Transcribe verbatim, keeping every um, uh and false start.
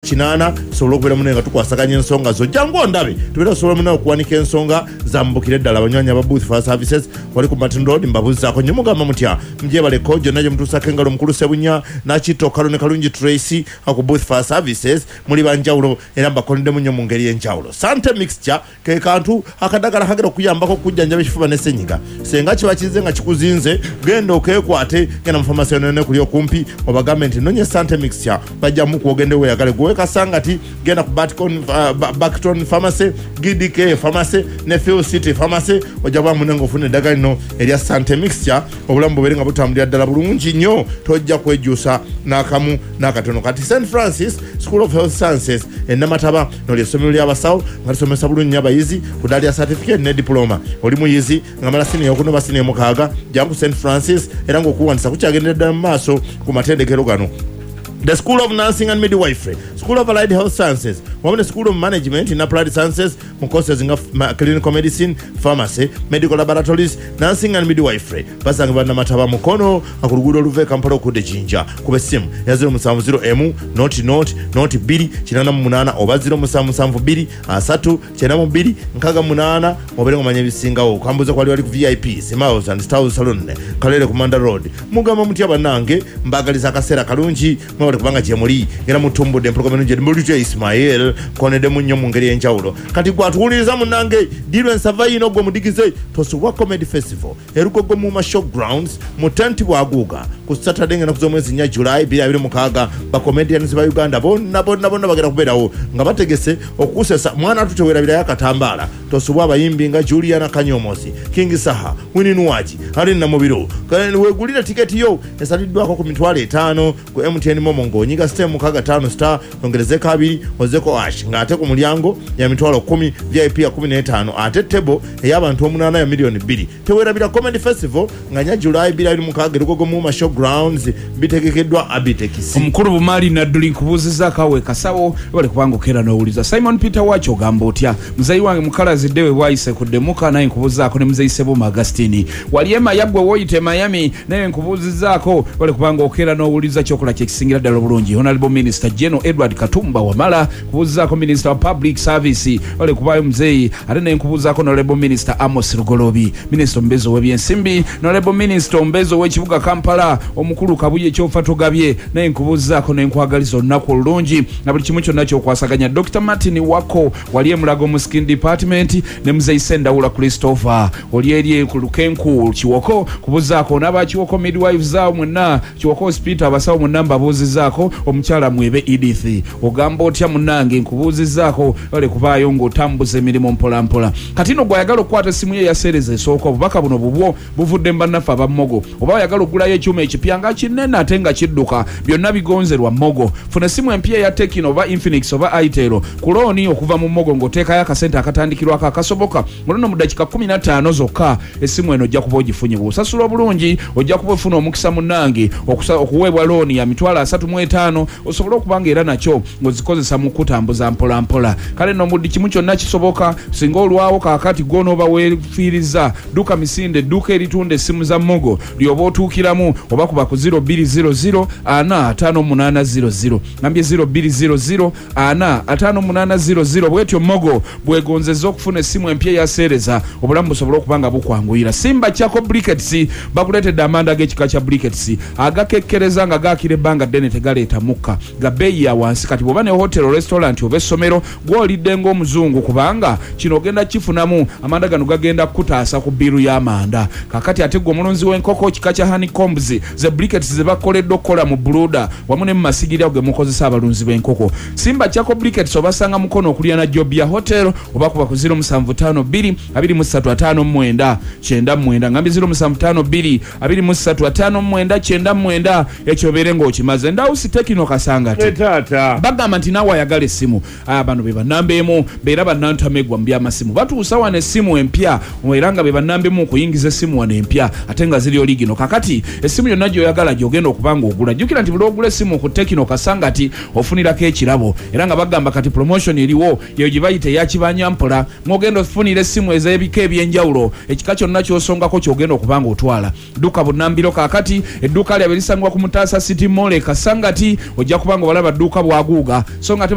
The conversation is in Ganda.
kinana sobola okubeera munenga tukwasaganya ensonga zo jangu ndabe tubeera sobola munene okuwanika ensonga zambukire ddala abanywanyi aba Booth Fire Services wali ku Martin Road mbabuzaako nnyo mugamba mutya mjebaleko gyonna gye mutuusako engalo mukulu Sebunya nakitto kalo ne kalungi Tracy aku Booth Fire Services muli banjawulo era mbakolondemu nnyo mu ngeri y'enjawulo. Sante Mixture ke kantu akadagala kagera okuyambako okujjanjaba ekifuba ne senyiga senga kiba kize nga kikuzinze genda okeekwate genda mu pharmacy yonene kuli okumpi obagambe nti nonye Sante Mixture bajja mu kuogende weyagale gwe kasangati genda ku Backton uh, Backton Pharmacy G D K Pharmacy ne Phil City Pharmacy ojaba munengo ofune eddagala lino erya Sante Mixture obulamu bubeere nga butambulira ddala bulungi nnyo tojja kwejuusa n'akamu n'akatono. Kati Saint Francis School of Health Sciences ennamataba noli essomero ly'abasawo nga lisomesa bulungi abayizi ku ddaala ya certificate ne diploma oli muyizi nga mala siniya okuno basiniya mukaaga jangu Saint Francis era ng'okuwandiisa kukyagendera ddala mu maaso ku matendekero gano. The School of Nursing and Midwifery, School of Allied Health Sciences, Women School of Management in Applied Sciences, courses in clinical medicine, pharmacy, medical laboratories, nursing and midwifery. Basanga bana mataba mukono akurugudo luve kampalo kude jinja. Kube simu ya zero musamu zero emu noti noti noti biri chinana munana oba zero musamu musamu biri asatu chenamo biri nkaga munana mobelengo manyebisinga o kambuza kwa wali ku V I P Simaos and Stars Salon Kalele Commander Road. Mugama mutia banange mbagaliza kasera kalungi mwale kubanga jemuli era mutumbu de program nje Mulije Ismail konede munyo mu ngeri y'enjawulo. Kati gwatuuliriza munange dilwe nsavayi no gwo mudigize tosuwa comedy festival eruko gwo mu showgrounds mu tent bwaguga ku Saturday ngena kuzomwezi nya July bila abiri mukaga ba comedians ba Uganda bonna bonna bonna bagera kubeerawo nga bategese okusesa mwana tutewera bila yakatambala tosuwa abayimbi nga Juliana Kanyomozi King Saha Winnie Nwaji ali na mubiro kandi wegulira tiketi yo esaliddwako ku mitwalo etaano ku M T N Momo ngonyiga stem mukaga tano star ongerezeka abiri ozeko ash ngate ku mulyango ya mitwalo kumi V I P ya kumi n'etaano ate tebo ey'abantu omunana ya milioni bbiri tewera bila comedy festival nga nya July bila ali mukaga rugogo mu showgrounds bitegekeddwa abitekisi omukulu bumali na drink kubuziza kawe kasawo bali kubango kera no uliza Simon Peter wacho gambo tya mzayi wange mukalazi dewe waise kudemuka naye nkubuzaako ne mzayi Sebo Magastini waliyema yabwe woyite Miami naye nkubuzizaako bali kubango kera no uliza chokola kyekisingira ddala bulungi Honorable Minister General Edward Katumba Wamala kubuzaako Minister of Public Service bali kubayo mzeyi ate naye nkubuzaako Honorable Minister Amos Rugolobi Minister Mbezo w'ebyensimbi Honorable Minister Mbezo w'ekibuga Kampala omukulu kabuye kyofa tugabye naye nkubuzaako ne nkwagaliza olunaku olulungi na buli kimu kyonna kyokwasaganya Doctor Martin Wako waliye mulago mu skin department ne mzeyi Sendawula Christopher oliyeriye ku Lukenku Kiwoko kubuzaako n'aba Kiwoko midwives zaawo mwenna Kiwoko hospital abasawo mwenna mbabuuzizaako omukyala mwebe Edith ogamba otya munange nkubuuzizaako bale kubaayo ng'otambuza emirimu mpola mpola kati no gwayagala okukwata essimu ye yaseereza esooka obubaka buno bubwo buvudde mbannaffe abammogo oba oyagala okugulayo ekyuma ekipya nga kinene ate nga kidduka byonna bigonzerwa mmogo funa essimu empya ya Tekino oba Infinix oba Itel ku looni okuva mu mmogo ng'oteekayo akasente akatandikirwako akasoboka olino mu dakika kumi na ttaano zokka essimu eno ojja kuba ogifunye bw'osasula obulungi ojja kuba ofuna omukisa munnange okuweebwa looni ya mitwalo asatu mu etaano osobola okubanga era nakyo ng'ozikozesa mu kutambuza mpola mpola kale no mudi kimu kyonna kisoboka singa olwawo kaakati gw'onooba weefiiriza dduka misinde dduka eritunda essimu za mmogo lyoba otuukiramu oba kuba ku zero bbiri zero zero ana ataano munaana zero zero ngambye zero bbiri zero zero ana ataano munaana zero zero bwetyo mmogo bwegonzezza okufuna essimu empya yaseereza obulamu busobola okubanga bukwanguyira Simba Chako Briquettes bakuleetedde amanda g'ekika kya Briquettes agakekkereza nga gaakira ebbanga ddene tegaleeta mukka ga bbeeyi ya wansi kati bw'oba ne hotel restaurant oba essomero gw'olidde ng'omuzungu kubanga kino ogenda kifunamu amanda gano gagenda kutaasa ku bbiru y'amanda kakati ate gwe omulunzi w'enkoko kika kya honeycombs ze Briquettes ze bakoledde okukola mu buluda wamu ne mu masigirya ge mukozesa abalunzi b'enkoko Simba Chako Briquettes obasanga mukono okulya na Jobia Hotel oba kuba ku zero musanvu ttaano bbiri abiri mu ssatu ataano mu mwenda kyenda mu mwenda ngambye zero musanvu ttaano bbiri abiri mu ssatu ataano mu mwenda kyenda mu mwenda ekyo beere ng'okimaze ndawusi Tekino kasangati tata bagamba nti naawe ayagala essimu aya bano be bannambeemu beera bannantamegwa mu by'amasimu batuusa wano essimu empya era nga be bannambeemu okuyingiza essimu wano empya ate nga ziri oli gino kakati essimu yonna gy'oyagala gy'ogenda okuba ng'ogula jjukira nti buli ogula essimu ku Tekino kasangati ofunirako ekirabo era nga bagamba kati promotion eriwo eyo gye bayita eyakibanyampola mwogenda ofunira essimu ez'ebika eby'enjawulo ekika kyonna ky'osongako ky'ogenda okuba ng'otwala dduka bunnambiro kakati edduuka lyabwe lisangibwa ku Mutaasa City Mall e Kasangati ojja kuba ng'obalaba dduuka bwaguuga so nga